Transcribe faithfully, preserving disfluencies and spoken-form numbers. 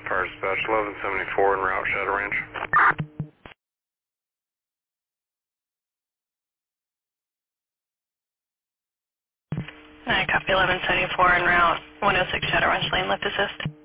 Car dispatch eleven seventy-four en route Shadow Ranch. I copy eleven seventy-four en route one oh six Shadow Ranch Lane, left assist.